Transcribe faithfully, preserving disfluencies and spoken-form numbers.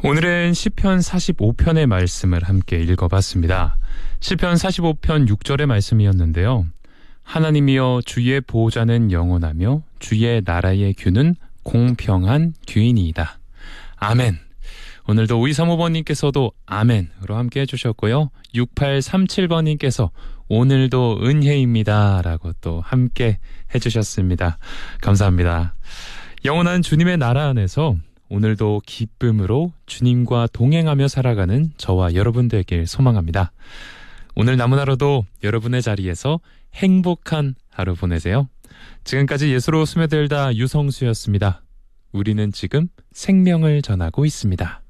오늘은 시편 사십오 편의 말씀을 함께 읽어봤습니다. 시편 사십오 편 육 절의 말씀이었는데요. 하나님이여 주의 보호자는 영원하며 주의 나라의 규는 공평한 규이니이다. 아멘. 오늘도 오이삼오 번님께서도 아멘으로 함께 해주셨고요. 육팔삼칠 번님께서 오늘도 은혜입니다 라고 또 함께 해주셨습니다. 감사합니다. 영원한 주님의 나라 안에서 오늘도 기쁨으로 주님과 동행하며 살아가는 저와 여러분 되길 소망합니다. 오늘 남은 하루도 여러분의 자리에서 행복한 하루 보내세요. 지금까지 예수로 스며들다 유성수였습니다. 우리는 지금 생명을 전하고 있습니다.